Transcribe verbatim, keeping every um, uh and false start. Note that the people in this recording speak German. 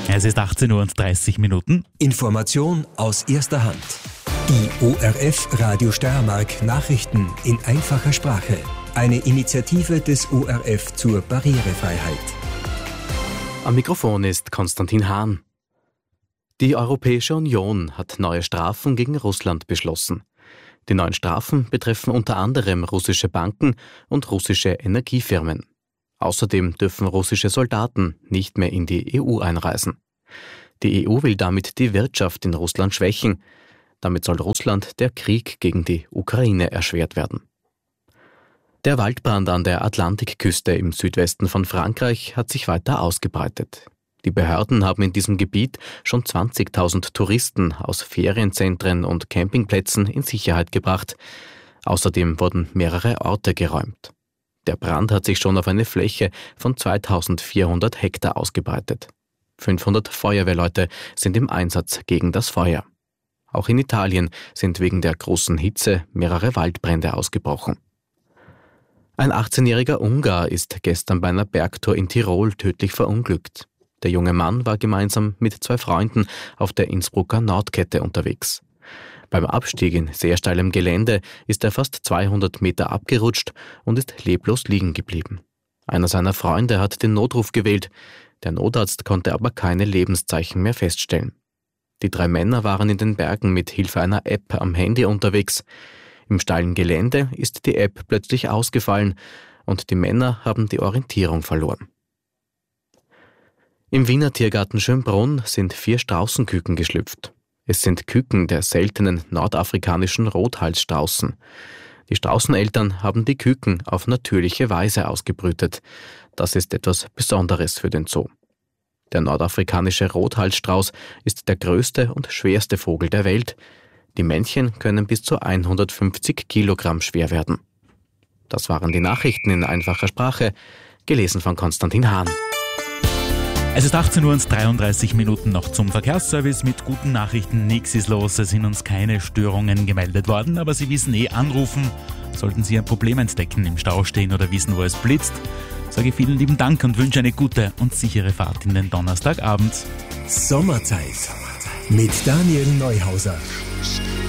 Es ist achtzehn Uhr und dreißig Minuten. Information aus erster Hand. Die O R F Radio Steiermark Nachrichten in einfacher Sprache. Eine Initiative des O R F zur Barrierefreiheit. Am Mikrofon ist Konstantin Hahn. Die Europäische Union hat neue Strafen gegen Russland beschlossen. Die neuen Strafen betreffen unter anderem russische Banken und russische Energiefirmen. Außerdem dürfen russische Soldaten nicht mehr in die E U einreisen. Die E U will damit die Wirtschaft in Russland schwächen. Damit soll Russland der Krieg gegen die Ukraine erschwert werden. Der Waldbrand an der Atlantikküste im Südwesten von Frankreich hat sich weiter ausgebreitet. Die Behörden haben in diesem Gebiet schon zwanzigtausend Touristen aus Ferienzentren und Campingplätzen in Sicherheit gebracht. Außerdem wurden mehrere Orte geräumt. Der Brand hat sich schon auf eine Fläche von zweitausendvierhundert Hektar ausgebreitet. fünfhundert Feuerwehrleute sind im Einsatz gegen das Feuer. Auch in Italien sind wegen der großen Hitze mehrere Waldbrände ausgebrochen. Ein achtzehnjähriger Ungar ist gestern bei einer Bergtour in Tirol tödlich verunglückt. Der junge Mann war gemeinsam mit zwei Freunden auf der Innsbrucker Nordkette unterwegs. Beim Abstieg in sehr steilem Gelände ist er fast zweihundert Meter abgerutscht und ist leblos liegen geblieben. Einer seiner Freunde hat den Notruf gewählt. Der Notarzt konnte aber keine Lebenszeichen mehr feststellen. Die drei Männer waren in den Bergen mit Hilfe einer App am Handy unterwegs. Im steilen Gelände ist die App plötzlich ausgefallen und die Männer haben die Orientierung verloren. Im Wiener Tiergarten Schönbrunn sind vier Straußenküken geschlüpft. Es sind Küken der seltenen nordafrikanischen Rothalsstraußen. Die Straußeneltern haben die Küken auf natürliche Weise ausgebrütet. Das ist etwas Besonderes für den Zoo. Der nordafrikanische Rothalsstrauß ist der größte und schwerste Vogel der Welt. Die Männchen können bis zu hundertfünfzig Kilogramm schwer werden. Das waren die Nachrichten in einfacher Sprache, gelesen von Konstantin Hahn. Es ist achtzehn Uhr und dreiunddreißig Minuten noch zum Verkehrsservice mit guten Nachrichten. Nichts ist los, es sind uns keine Störungen gemeldet worden, aber Sie wissen eh, anrufen, sollten Sie ein Problem entdecken, im Stau stehen oder wissen, wo es blitzt. Sage vielen lieben Dank und wünsche eine gute und sichere Fahrt in den Donnerstagabend. Sommerzeit mit Daniel Neuhauser.